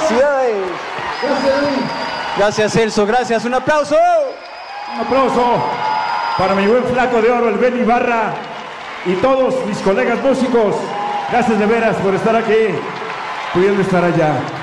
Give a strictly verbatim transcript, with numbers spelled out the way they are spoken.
Felicidades. Gracias, Celso, gracias. Un aplauso. Un aplauso para mi buen flaco de oro, el Beni Barra, y todos mis colegas músicos. Gracias de veras por estar aquí, pudiendo estar allá.